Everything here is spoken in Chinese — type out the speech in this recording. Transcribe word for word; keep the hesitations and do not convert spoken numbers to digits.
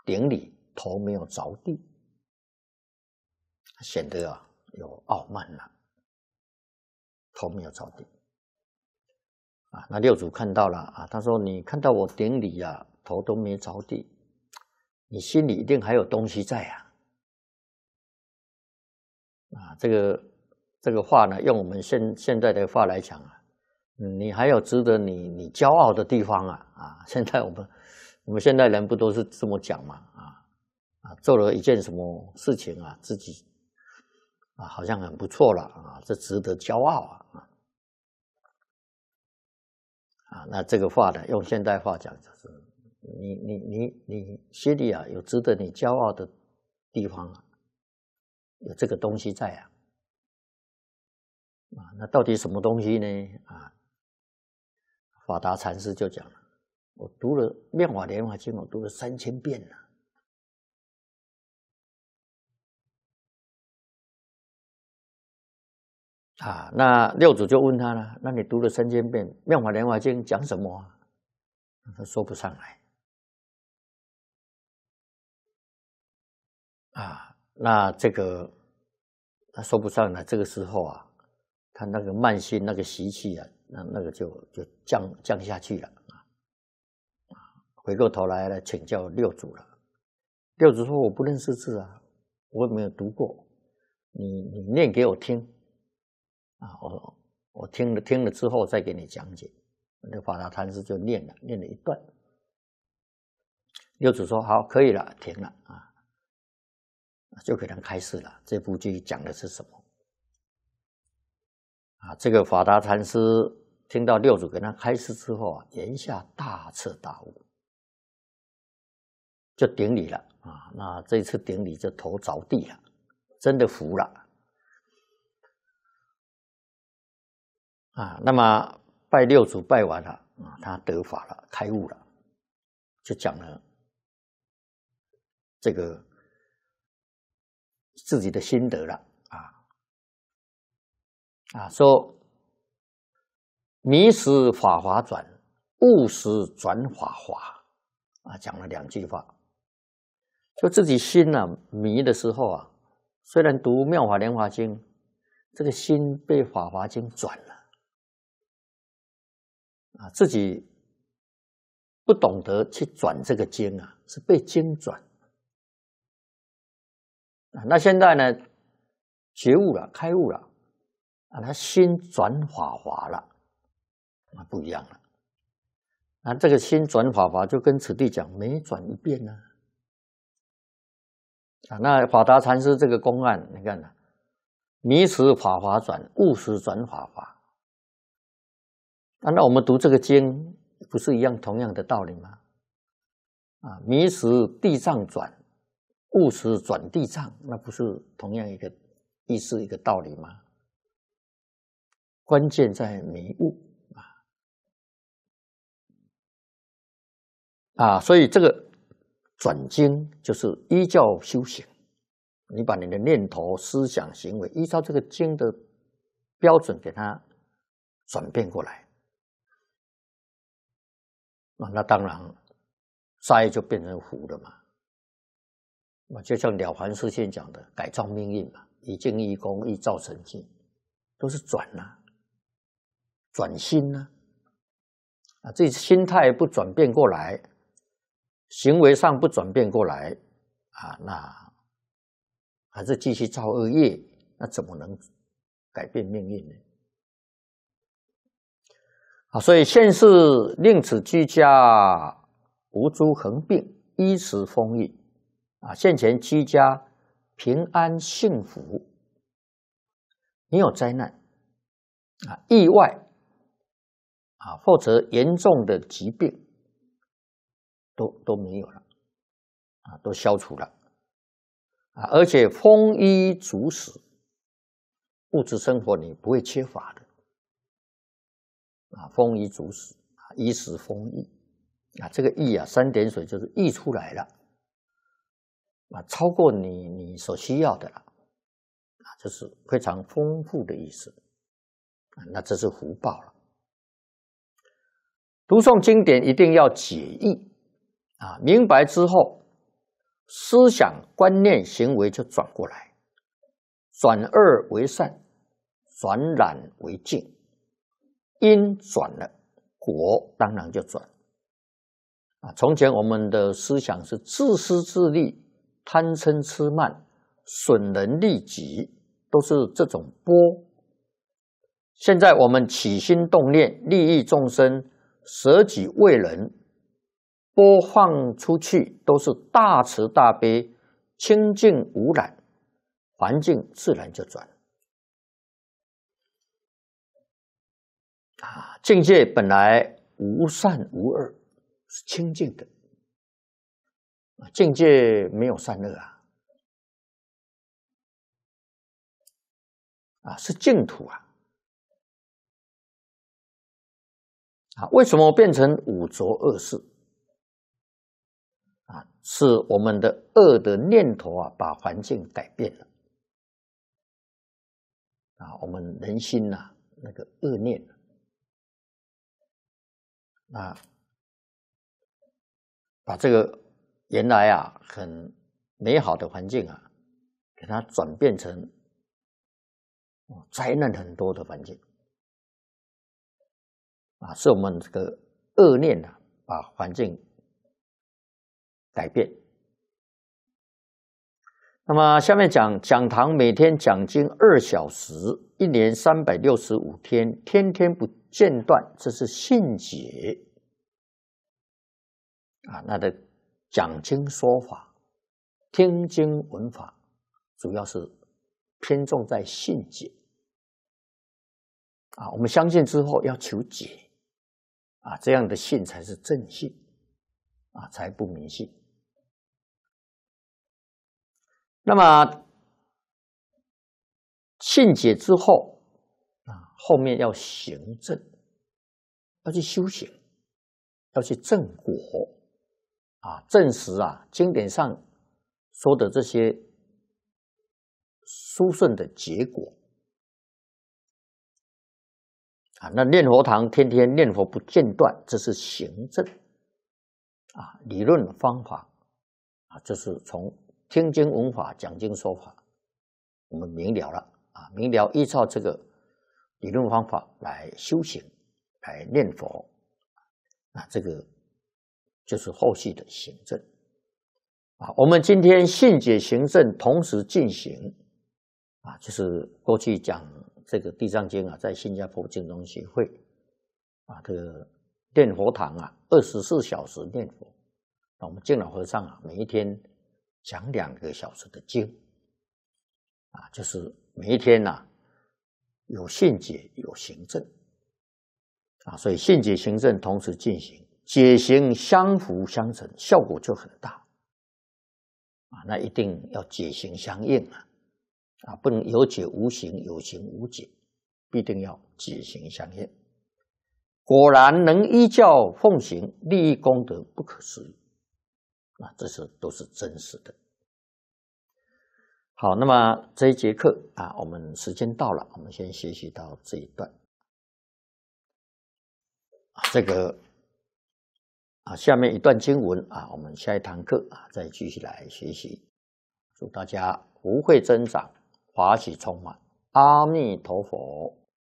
顶礼，头没有着地，显得啊有傲慢了，头没有着地。啊，那六祖看到了啊，他说：“你看到我顶礼啊，头都没着地，你心里一定还有东西在啊。”啊，这个这个话呢，用我们现现在的话来讲啊，嗯，你还有值得你你骄傲的地方啊啊！现在我们我们现代人不都是这么讲嘛啊啊，做了一件什么事情啊，自己啊好像很不错了啊，这值得骄傲啊啊！啊，那这个话呢，用现代话讲就是你你你你心里啊有值得你骄傲的地方啊，有这个东西在啊。啊，那到底什么东西呢？啊，法达禅师就讲了，我读了《妙法莲华经》，我读了三千遍了。啊，那六祖就问他了，那你读了三千遍《妙法莲华经》讲什么啊？他说不上来。啊，那这个他说不上来，这个时候啊，他那个慢心那个习气啊，那那个就就降降下去了啊。回过头来了，请教六祖了。六祖说：“我不认识字啊，我也没有读过，你你念给我听啊，我我听了听了之后再给你讲解。”那法达禅师就念了，念了一段。六祖说：“好，可以了，停了啊。”就给他开示了。这部剧讲的是什么？啊，这个法达禅师听到六祖给他开示之后啊，言下大彻大悟，就顶礼了啊。那这一次顶礼就头着地了，真的服了啊。那么拜六祖拜完了啊，他得法了，开悟了，就讲了这个自己的心得了啊啊，说迷时法华转，悟时转法华啊，讲了两句话。就自己心啊迷的时候啊，虽然读《妙法莲华经》，这个心被《法华经》转了啊，自己不懂得去转这个经啊，是被经转啊。那现在呢，觉悟了，开悟了啊，他心转法华了啊，不一样了。那这个心转法华，就跟此地讲，每转一遍呢啊。那法达禅师这个公案，你看呢，迷时法华转，悟时转法华。啊，那我们读这个经，不是一样同样的道理吗？啊，迷时地藏转，悟时转地藏，那不是同样一个意思一个道理吗？关键在迷悟啊啊，所以这个转经就是依教修行，你把你的念头、思想、行为依照这个经的标准给它转变过来啊，那当然灾就变成福了嘛。就像《了凡四训》讲的，改造命运嘛，以静易功，易造成绩，都是转啊，转心啊，啊，这心态不转变过来，行为上不转变过来啊，那还是继续造恶业，那怎么能改变命运呢？啊，所以现世令此居家无诸横病，衣食丰裕啊，现前居家平安幸福，没有灾难啊、意外啊，或者严重的疾病都都没有了啊，都消除了啊，而且丰衣足食，物质生活你不会缺乏的啊，丰衣足食啊，衣食丰裕啊，这个溢啊，三点水就是溢出来了啊，超过你你所需要的了啊，这是非常丰富的意思啊，那这是福报了。读诵经典一定要解义啊，明白之后思想、观念、行为就转过来，转恶为善，转染为净。因转了，果当然就转。啊，从前我们的思想是自私自利、贪嗔痴慢、损人利己，都是这种波。现在我们起心动念，利益众生，舍己为人，播放出去都是大慈大悲、清净无染，环境自然就转。啊，境界本来无善无恶，是清净的。境界没有善恶啊，啊是净土啊。啊，为什么变成五浊恶世？啊，是我们的恶的念头啊，把环境改变了。啊，我们人心呐、啊，那个恶念。啊，把这个原来啊很美好的环境啊，给它转变成灾难很多的环境啊，是我们这个恶念啊，把环境改变。那么下面讲讲堂每天讲经二小时，一年三百六十五天，天天不间断，这是信解啊。那的讲经说法、听经闻法，主要是偏重在信解啊。我们相信之后要求解啊，这样的信才是正信啊，才不迷信。那么信解之后啊，后面要行正，要去修行，要去正果啊，证实啊经典上说的这些殊胜的结果啊。那念佛堂天天念佛不间断，这是行正啊，理论方法啊，这是从听经闻法、讲经说法，我们明了了啊，明了依照这个理论方法来修行，来念佛，那这个就是后续的行正啊。我们今天信解行正同时进行啊，就是过去讲这个地藏经啊，在新加坡净宗协会啊，这个念佛堂啊，二十四小时念佛，那我们净老和尚啊，每一天讲两个小时的经啊，就是每一天呐、啊、有信解有行正啊，所以信解行正同时进行，解行相辅相成，效果就很大啊。那一定要解行相应啊，啊不能有解无行，有行无解，必定要解行相应。果然能依教奉行，利益功德不可思议。啊，这是都是真实的。好，那么这一节课啊，我们时间到了，我们先学习到这一段。啊，这个啊，下面一段经文啊，我们下一堂课啊再继续来学习。祝大家福慧增长，法喜充满。阿弥陀佛。